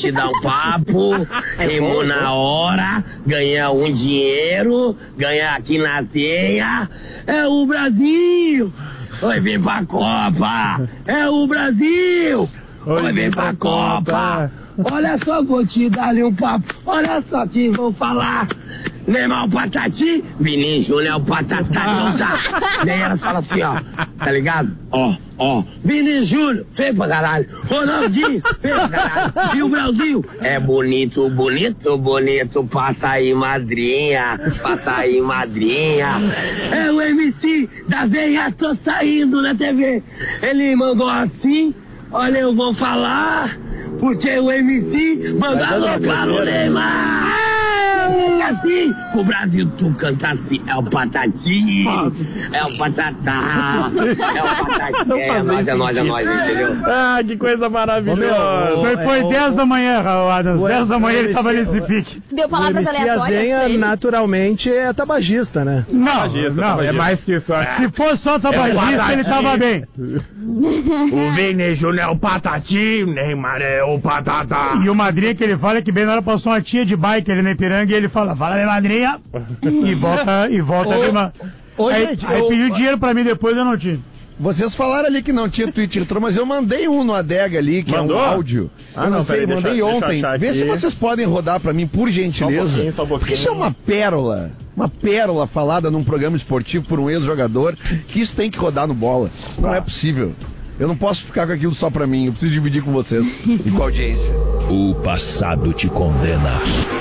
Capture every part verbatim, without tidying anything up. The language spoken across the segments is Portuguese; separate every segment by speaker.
Speaker 1: te dar um papo, rimou na hora, ganhar um dinheiro, ganhar aqui na senha. É o Brasil! Oi, vem pra Copa! É o Brasil! Oi, vem pra Copa! Olha só, vou te dar ali um papo. Olha só que vou falar. Neymar o Patati, Vinícius Júnior o Patatá, não tá. Daí elas falam assim, ó, tá ligado? Ó, ó, Vinícius Júnior, feio pra caralho. Ronaldinho, feio pra caralho. E o Brasil? É bonito, bonito, bonito. Passa aí, madrinha, passa aí, madrinha. É o M C da veia, tô saindo na T V. Ele mandou assim, olha, eu vou falar, porque o M C manda alocar no Neymar. É assim, o Brasil tu canta assim, é o Patati, é o Patatá, é o Patati, é nós, é nós, é nós, entendeu?
Speaker 2: Ah, que coisa maravilhosa.
Speaker 3: Foi, foi dez da manhã, Adams, dez da manhã ele tava nesse pique.
Speaker 4: Deu palavras aleatórias pra ele.
Speaker 5: Naturalmente é tabagista, né?
Speaker 3: Não,
Speaker 2: Tabagista,
Speaker 3: não,
Speaker 2: tabagista.
Speaker 3: é mais que isso. Se fosse só tabagista, ele tava bem.
Speaker 1: O Vinícius Júnior é o Patati, o Neymar é o Patatá.
Speaker 3: E o madrinha que ele fala é que bem na hora passou uma tia de bike ali na Ipiranga e ele fala, fala minha madrinha, e volta, e volta
Speaker 6: Ô,
Speaker 3: de uma...
Speaker 6: ô,
Speaker 3: Aí,
Speaker 6: gente,
Speaker 3: aí
Speaker 6: eu-
Speaker 3: pediu dinheiro pra mim depois, eu não tinha.
Speaker 6: Vocês falaram ali que não tinha tweet retrô, mas eu mandei um no adega ali, que
Speaker 2: Mandou?
Speaker 6: é um áudio.
Speaker 2: Ah,
Speaker 6: eu não,
Speaker 2: não,
Speaker 6: sei,
Speaker 2: peraí,
Speaker 6: mandei
Speaker 2: deixa- deixa eu
Speaker 6: ontem.
Speaker 2: achar
Speaker 6: Vê
Speaker 2: aqui.
Speaker 6: se vocês podem rodar pra mim, por gentileza.
Speaker 2: Só um pouquinho, só um pouquinho.
Speaker 6: Porque isso é uma pérola. Uma pérola falada num programa esportivo por um ex-jogador, que isso tem que rodar no bola. Não é possível. Eu não posso ficar com aquilo só pra mim, eu preciso dividir com vocês e com a audiência.
Speaker 7: O passado te condena.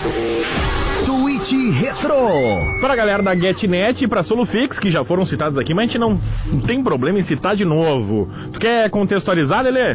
Speaker 7: Tweet Retro.
Speaker 2: Pra galera da GetNet e pra Solufix, que já foram citados aqui, mas a gente não tem problema em citar de novo. Tu quer contextualizar, Lelê?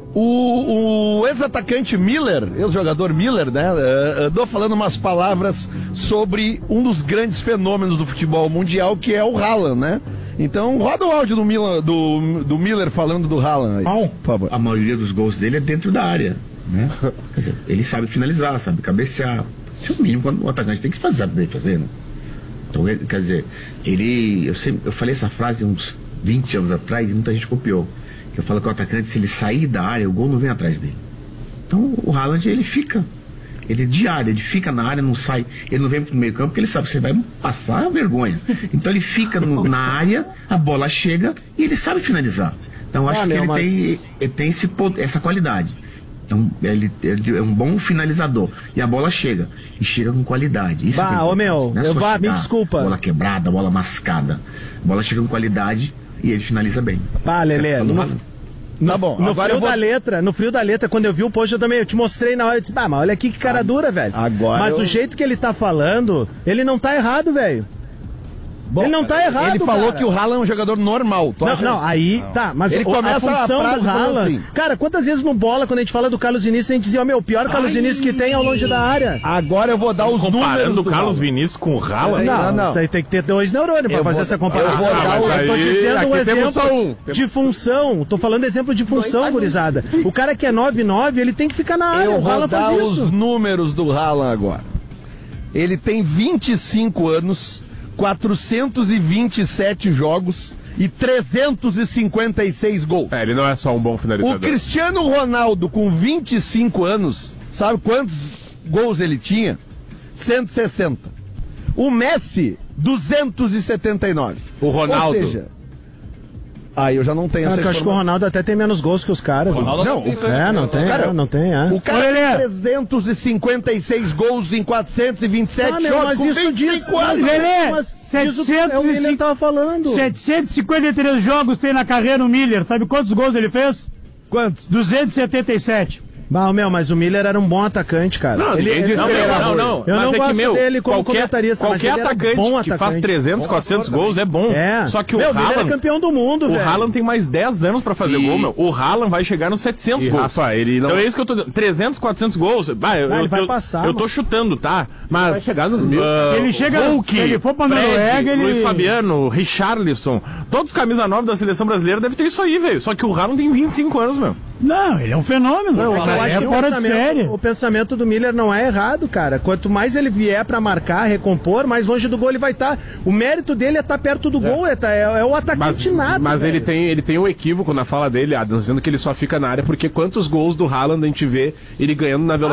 Speaker 6: O, o ex-atacante Miller, ex-jogador Miller, né, uh, andou falando umas palavras sobre um dos grandes fenômenos do futebol mundial, que é o Haaland, né? Então, roda o áudio do Miller, do, do Miller falando do Haaland aí,
Speaker 8: Bom,
Speaker 6: por favor.
Speaker 8: a maioria dos gols dele é dentro da área, né? Quer dizer, ele sabe finalizar, sabe cabecear. Isso é o mínimo quando o atacante tem que fazer, saber fazer, né? Então, ele, quer dizer, ele... Eu, sempre, eu falei essa frase uns vinte anos atrás e muita gente copiou. Eu falo que o atacante, se ele sair da área, o gol não vem atrás dele. Então, o Haaland, ele fica. Ele é de área, ele fica na área, não sai. Ele não vem pro meio campo porque ele sabe que você vai passar a vergonha. Então, ele fica no, na área, a bola chega e ele sabe finalizar. Então, eu acho
Speaker 5: Ah,
Speaker 8: que
Speaker 5: meu,
Speaker 8: ele,
Speaker 5: mas-
Speaker 8: tem, ele tem esse, pot- essa qualidade. Então, ele, ele é um bom finalizador. E a bola chega. E chega com qualidade. Isso
Speaker 5: Bah,
Speaker 8: é
Speaker 5: ô, meu,
Speaker 8: importante. Não é
Speaker 5: eu
Speaker 8: só
Speaker 5: vá, me
Speaker 8: chegar,
Speaker 5: desculpa.
Speaker 8: Bola quebrada, bola mascada. A bola chega com qualidade e ele finaliza bem.
Speaker 5: Pá, Lelê,
Speaker 8: Tá
Speaker 5: no,
Speaker 8: falando?
Speaker 6: Tá bom,
Speaker 5: no
Speaker 6: agora
Speaker 5: frio
Speaker 6: eu vou...
Speaker 5: da letra, no frio da letra, quando eu vi o post, eu também, eu te mostrei na hora, eu disse, bah, mas olha aqui que cara dura, velho.
Speaker 6: agora
Speaker 5: Mas
Speaker 6: eu-
Speaker 5: o jeito que ele tá falando, ele não tá errado, velho.
Speaker 6: Bom,
Speaker 5: ele não tá errado,
Speaker 6: Ele falou
Speaker 5: cara.
Speaker 6: que o Haaland é um jogador normal. Tu
Speaker 5: Não,
Speaker 6: acha?
Speaker 5: não, aí tá, mas
Speaker 6: Ele
Speaker 5: o-
Speaker 6: começa
Speaker 5: a
Speaker 6: a
Speaker 5: função
Speaker 6: frase
Speaker 5: do
Speaker 6: falando
Speaker 5: Haaland.
Speaker 6: assim.
Speaker 5: Cara, quantas vezes no bola, quando a gente fala do Carlos Vinícius, a gente dizia, ó, meu, o pior Carlos Vinícius que tem é ao longe da área.
Speaker 6: Agora eu vou dar os números
Speaker 2: Comparando o
Speaker 6: do
Speaker 2: Carlos
Speaker 6: Haaland.
Speaker 2: Vinícius com o Haaland?
Speaker 5: Não,
Speaker 6: não, não.
Speaker 5: Tem, tem que ter dois neurônios pra
Speaker 6: Eu
Speaker 5: fazer
Speaker 6: vou-
Speaker 5: essa comparação.
Speaker 6: eu vou dar
Speaker 5: eu
Speaker 6: o-
Speaker 5: tô
Speaker 2: aí-
Speaker 5: dizendo um
Speaker 2: aqui temos
Speaker 5: exemplo
Speaker 2: só um.
Speaker 5: de função. Tô falando exemplo de função, gurizada. O cara que é nove nove, ele tem que ficar na área.
Speaker 6: Eu
Speaker 5: O
Speaker 6: vou
Speaker 5: Haaland
Speaker 6: dar
Speaker 5: faz
Speaker 6: os
Speaker 5: isso.
Speaker 6: números do Haaland agora. Ele tem vinte e cinco anos, quatrocentos e vinte e sete jogos e trezentos e cinquenta e seis gols.
Speaker 9: É, ele não é só um bom finalizador.
Speaker 6: O Cristiano Ronaldo, com vinte e cinco anos, sabe quantos gols ele tinha? cento e sessenta. O Messi, duzentos e setenta e nove.
Speaker 9: O Ronaldo.
Speaker 6: Ou seja, aí eu já não tenho
Speaker 5: Cara,
Speaker 6: essa
Speaker 5: que eu acho que o
Speaker 6: informação.
Speaker 5: Ronaldo até tem menos gols que os caras.
Speaker 6: Ronaldo
Speaker 5: não,
Speaker 6: não tem isso aí.
Speaker 5: é, não tem,
Speaker 6: Cara,
Speaker 5: é, não tem, é.
Speaker 6: O cara
Speaker 3: Ô,
Speaker 6: tem
Speaker 3: Lelê.
Speaker 6: trezentos e cinquenta e seis gols em quatrocentos e vinte e sete
Speaker 5: Ah, meu,
Speaker 6: jogos,
Speaker 5: mas
Speaker 6: com
Speaker 5: isso
Speaker 6: vinte e
Speaker 5: diz,
Speaker 6: cinco anos.
Speaker 5: mas,
Speaker 3: Lelê,
Speaker 5: mas diz o que é o que ele
Speaker 3: setecentos e
Speaker 5: tava falando.
Speaker 3: setecentos e cinquenta e três jogos tem na carreira o Miller. Sabe quantos gols ele fez?
Speaker 6: Quantos?
Speaker 3: duzentos e setenta e sete.
Speaker 5: Bah, meu, mas o Miller era um bom atacante, cara.
Speaker 9: Não, ninguém disse
Speaker 2: Não,
Speaker 9: que ele era
Speaker 2: não,
Speaker 9: ruim.
Speaker 2: não.
Speaker 5: Eu
Speaker 2: mas
Speaker 5: não
Speaker 2: é
Speaker 5: gosto
Speaker 2: que, meu,
Speaker 5: dele como
Speaker 2: qualquer,
Speaker 5: comentarista, mas
Speaker 2: qualquer
Speaker 5: ele era
Speaker 2: atacante
Speaker 5: bom
Speaker 2: que faz
Speaker 5: atacante.
Speaker 2: trezentos, quatrocentos gols é bom.
Speaker 5: É.
Speaker 2: Só que o
Speaker 5: meu, o Miller é
Speaker 2: Haaland...
Speaker 5: campeão do mundo,
Speaker 2: O
Speaker 5: velho.
Speaker 2: Haaland tem mais dez anos pra fazer
Speaker 9: E-
Speaker 2: gol, meu. O Haaland vai chegar nos setecentos
Speaker 9: E,
Speaker 2: gols.
Speaker 9: Rafa, ele não-
Speaker 2: Então é isso que eu tô dizendo. trezentos, quatrocentos gols. Bah, eu,
Speaker 5: Ah, ele
Speaker 2: eu,
Speaker 5: vai
Speaker 2: eu,
Speaker 5: passar,
Speaker 2: eu tô
Speaker 5: mano.
Speaker 2: chutando, tá? Mas...
Speaker 9: Vai chegar nos mil.
Speaker 2: ah,
Speaker 3: Ele chega-
Speaker 2: Hulk,
Speaker 3: se ele for pra
Speaker 2: Fred,
Speaker 3: Noruega, ele-
Speaker 2: Luiz Fabiano, Richarlison, todos camisa nove da seleção brasileira devem ter isso aí, velho. Só que o Haaland tem vinte e cinco anos, meu.
Speaker 3: Não, ele é um fenômeno.
Speaker 5: Não, eu
Speaker 3: Cara,
Speaker 5: acho
Speaker 3: é
Speaker 5: que o
Speaker 3: fora de
Speaker 5: pensamento,
Speaker 3: série.
Speaker 5: o pensamento do Miller não é errado, cara. Quanto mais ele vier pra marcar, recompor, mais longe do gol ele vai estar. O mérito dele é estar perto do gol, é, tá- é, é o
Speaker 9: Mas,
Speaker 5: atacante nada.
Speaker 9: mas
Speaker 5: velho.
Speaker 9: ele tem, ele tem um equívoco na fala dele, Adams, dizendo que ele só fica na área porque quantos gols do Haaland a gente vê ele ganhando na velocidade